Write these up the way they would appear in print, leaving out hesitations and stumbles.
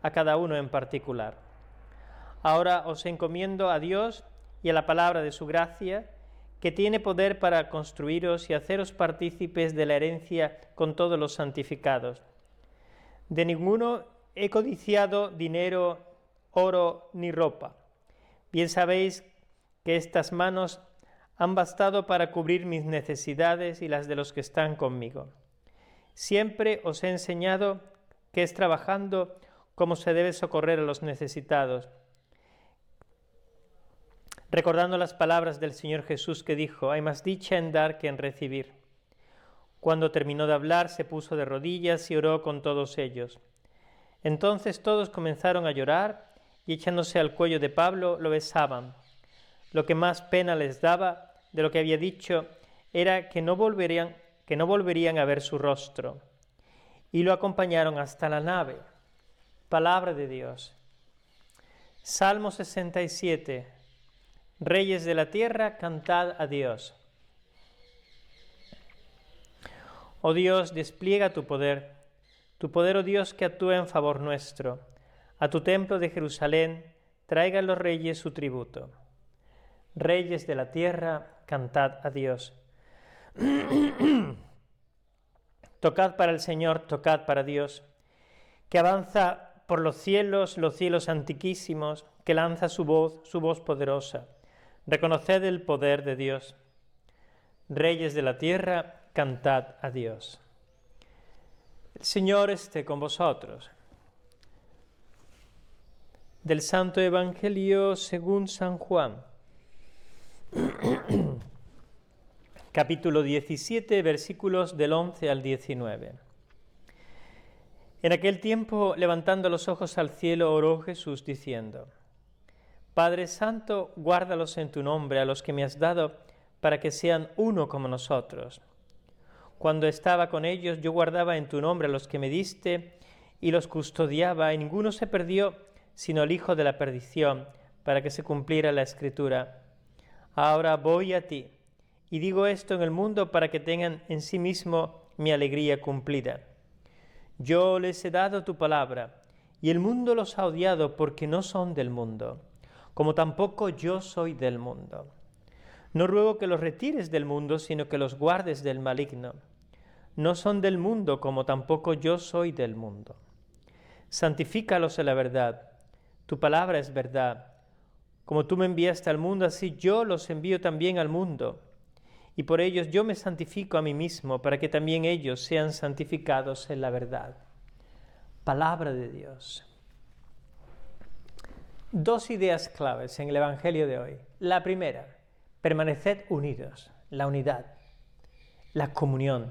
a cada uno en particular. Ahora os encomiendo a Dios y a la palabra de su gracia, que tiene poder para construiros y haceros partícipes de la herencia con todos los santificados. De ninguno he codiciado dinero, oro ni ropa. Bien sabéis que estas manos han bastado para cubrir mis necesidades y las de los que están conmigo. Siempre os he enseñado que es trabajando como se debe socorrer a los necesitados, recordando las palabras del Señor Jesús que dijo: hay más dicha en dar que en recibir. Cuando terminó de hablar, se puso de rodillas y oró con todos ellos. Entonces todos comenzaron a llorar y echándose al cuello de Pablo lo besaban. Lo que más pena les daba de lo que había dicho era que no volverían a ver su rostro. Y lo acompañaron hasta la nave. Palabra de Dios. Salmo 67. Reyes de la tierra, cantad a Dios. Oh Dios, despliega tu poder, oh Dios, que actúa en favor nuestro. A tu templo de Jerusalén traigan los reyes su tributo. Reyes de la tierra, cantad a Dios. Tocad para el Señor, tocad para Dios, que avanza por los cielos antiquísimos, que lanza su voz poderosa. Reconoced el poder de Dios. Reyes de la tierra, cantad a Dios. El Señor esté con vosotros. Del Santo Evangelio según San Juan. Capítulo 17, versículos del 11 al 19. En aquel tiempo, levantando los ojos al cielo, oró Jesús diciendo: Padre Santo, guárdalos en tu nombre a los que me has dado, para que sean uno como nosotros. Cuando estaba con ellos, yo guardaba en tu nombre a los que me diste, y los custodiaba, y ninguno se perdió, sino el hijo de la perdición, para que se cumpliera la Escritura. Ahora voy a ti, y digo esto en el mundo para que tengan en sí mismo mi alegría cumplida. Yo les he dado tu palabra, y el mundo los ha odiado porque no son del mundo, como tampoco yo soy del mundo. No ruego que los retires del mundo, sino que los guardes del maligno. No son del mundo, como tampoco yo soy del mundo. Santifícalos en la verdad. Tu palabra es verdad. Como tú me enviaste al mundo, así yo los envío también al mundo. Y por ellos yo me santifico a mí mismo, para que también ellos sean santificados en la verdad. Palabra de Dios. Dos ideas claves en el Evangelio de hoy. La primera, permaneced unidos, la unidad, la comunión.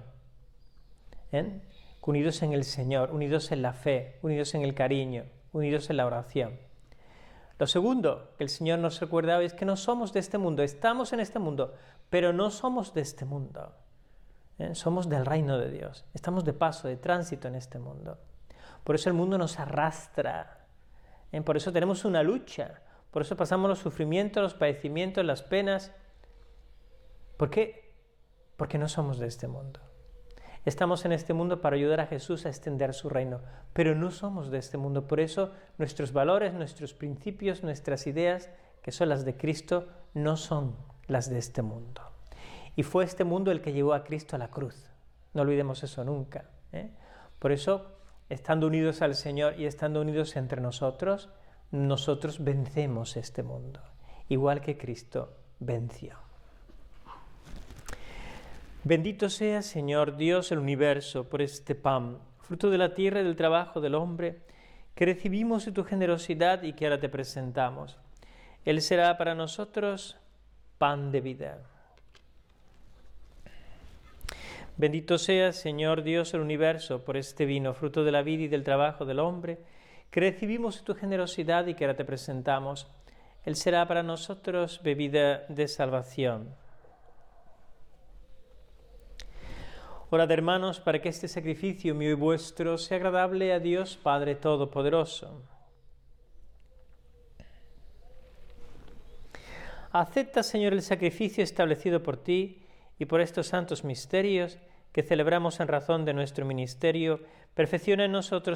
Unidos en el Señor, unidos en la fe, unidos en el cariño, unidos en la oración. Lo segundo que el Señor nos recuerda hoy es que no somos de este mundo, estamos en este mundo, pero no somos de este mundo. Somos del reino de Dios, estamos de paso, de tránsito en este mundo. Por eso el mundo nos arrastra, por eso tenemos una lucha, por eso pasamos los sufrimientos, los padecimientos, las penas. ¿Por qué? Porque no somos de este mundo. Estamos en este mundo para ayudar a Jesús a extender su reino, pero no somos de este mundo. Por eso nuestros valores, nuestros principios, nuestras ideas, que son las de Cristo, no son las de este mundo. Y fue este mundo el que llevó a Cristo a la cruz. No olvidemos eso nunca. Por eso, estando unidos al Señor y estando unidos entre nosotros, nosotros vencemos este mundo, igual que Cristo venció. Bendito sea, Señor Dios del universo, por este pan, fruto de la tierra y del trabajo del hombre, que recibimos de tu generosidad y que ahora te presentamos. Él será para nosotros pan de vida. Bendito sea, Señor Dios del universo, por este vino, fruto de la vida y del trabajo del hombre, que recibimos de tu generosidad y que ahora te presentamos. Él será para nosotros bebida de salvación. Orad, hermanos, para que este sacrificio mío y vuestro sea agradable a Dios Padre Todopoderoso. Acepta, Señor, el sacrificio establecido por ti y por estos santos misterios que celebramos en razón de nuestro ministerio. Perfecciona en nosotros